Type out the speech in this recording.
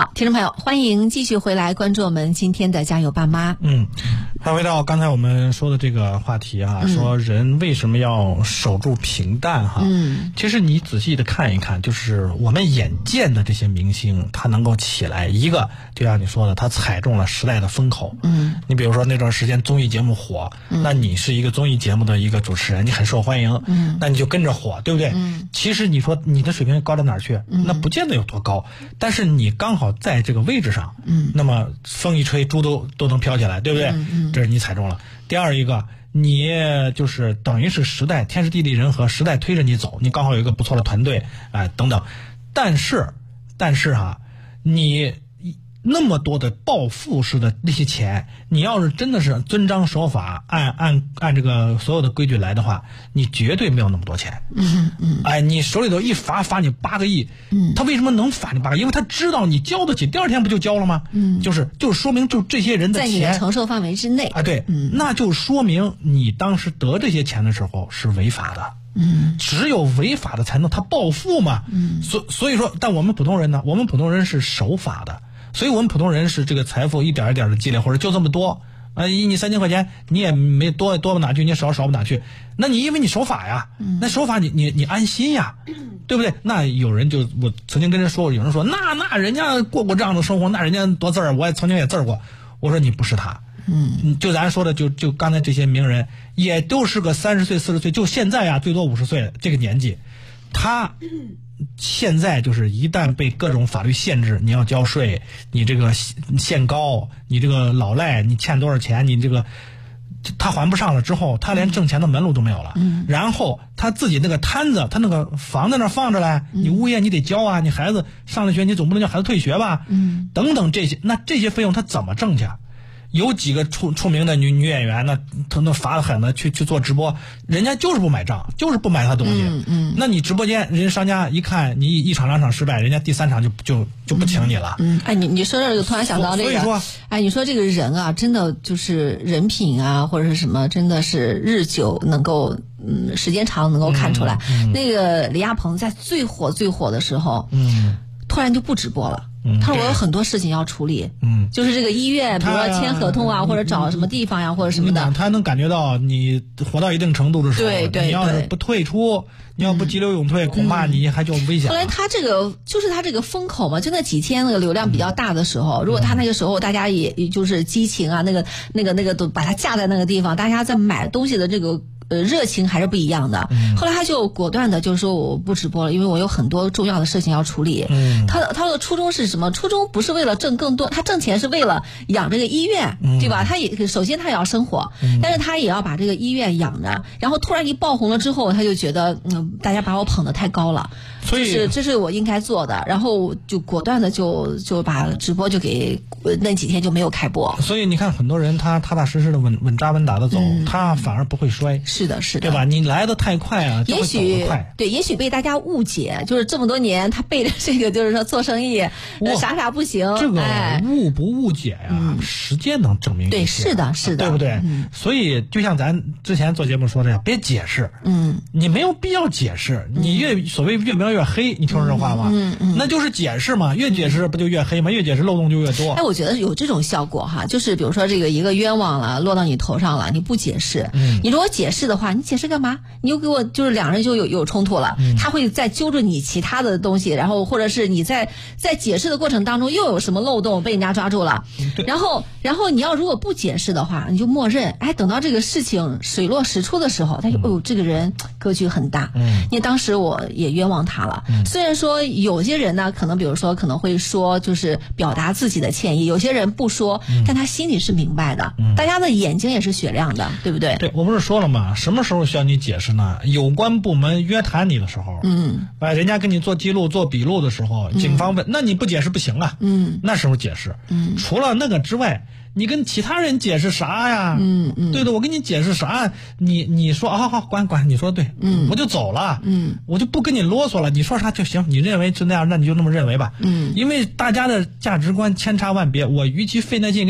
好，听众朋友，欢迎继续回来关注我们今天的加油爸妈。 还回到刚才我们说的这个话题啊，说人为什么要守住平淡哈？其实你仔细的看一看，就是我们眼见的这些明星，他能够起来，一个就像你说的，他踩中了时代的风口。你比如说那段时间综艺节目火，那你是一个综艺节目的一个主持人，你很受欢迎，那你就跟着火，对不对？其实你说你的水平高到哪儿去？那不见得有多高，但是你刚好在这个位置上，那么风一吹，猪都能飘起来，对不对？这是你踩中了。第二一个，你就是等于是时代天时地利人和，时代推着你走，你刚好有一个不错的团队，等等。但是你那么多的暴富式的那些钱，你要是真的是遵章守法，按这个所有的规矩来的话，你绝对没有那么多钱。你手里头一罚你8个亿，他为什么能罚你8个亿？因为他知道你交得起，第二天不就交了吗？就是说明就这些人的钱在你的承受范围之内对，那就说明你当时得这些钱的时候是违法的。只有违法的才能他暴富嘛。所以说，但我们普通人呢？我们普通人是守法的。所以我们普通人是这个财富一点一点的积累，或者就这么多，你3000块钱你也没多不哪去，你少不哪去，那你因为你守法呀，那守法你安心呀，对不对？那有人我曾经跟人说，有人说那人家过这样的生活，那人家多字儿，我也曾经也字儿过。我说你不是他，就咱说的就刚才这些名人，也都是个30岁40岁，就现在呀最多50岁这个年纪，他现在就是一旦被各种法律限制，你要交税，你这个限高，你这个老赖，你欠多少钱，你这个他还不上了之后，他连挣钱的门路都没有了。然后他自己那个摊子，他那个房在那放着嘞，你物业你得交啊，你孩子上了学你总不能叫孩子退学吧？等等这些，那这些费用他怎么挣去？有几个出名的女演员呢？她那罚得很的去做直播，人家就是不买账，就是不买她东西。那你直播间，人家商家一看你1场2场失败，人家第3场就不请你了。 你说这个突然想到这个， 所以说， 你说这个人啊，真的就是人品啊，或者是什么，真的是日久能够时间长能够看出来。那个李亚鹏在最火的时候，突然就不直播了。他说我有很多事情要处理，就是这个医院，比如说签合同啊，或者找什么地方呀，或者什么的。 他能感觉到你活到一定程度的时候， 对， 你要是不退出，你要不急流勇退，恐怕你还就危险了。 后来他这个风口嘛，就那几天那个流量比较大的时候，如果他那个时候大家也就是激情啊，那个都把它架在那个地方，大家在买东西的这个热情还是不一样的。后来他就果断的就是说我不直播了，因为我有很多重要的事情要处理。他的初衷是什么？初衷不是为了挣更多，他挣钱是为了养这个医院，对吧？他也首先他也要生活，但是他也要把这个医院养着。然后突然一爆红了之后，他就觉得大家把我捧得太高了， 所以这是我应该做的，然后就果断的就把直播就给那几天就没有开播。 所以你看很多人他踏踏实实的稳扎稳打的走，他反而不会摔。 是的， 对吧？你来的太快啊， 也许也许被大家误解，就是这么多年他背着这个，就是说做生意啥不行。 这个误不误解呀，时间能证明一切。 对，是的， 对不对？所以就像咱之前做节目说的，别解释，你没有必要解释。你所谓越描越黑，你听说这话吗？那就是解释嘛，越解释不就越黑吗？越解释漏洞就越多。 我觉得有这种效果哈，就是比如说这个一个冤枉了落到你头上了，你不解释，你如果解释的话，你解释干嘛？你又给我就是两人就有冲突了，他会再揪着你其他的东西，然后或者是你在解释的过程当中又有什么漏洞被人家抓住了，然后你要如果不解释的话，你就默认，等到这个事情水落石出的时候，他就这个人格局很大，因为当时我也冤枉他了。虽然说有些人呢，可能比如说可能会说就是表达自己的歉意，有些人不说，但他心里是明白的，大家的眼睛也是雪亮的，对不对？ 对，我不是说了吗？什么时候需要你解释呢？有关部门约谈你的时候，人家跟你做记录做笔录的时候，警方问，那你不解释不行啊，那时候解释，除了那个之外，你跟其他人解释啥呀？对的，我跟你解释啥？你说好，管，你说对，我就走了，我就不跟你啰嗦了，你说啥就行，你认为是那样，那你就那么认为吧，因为大家的价值观千差万别，我与其费那劲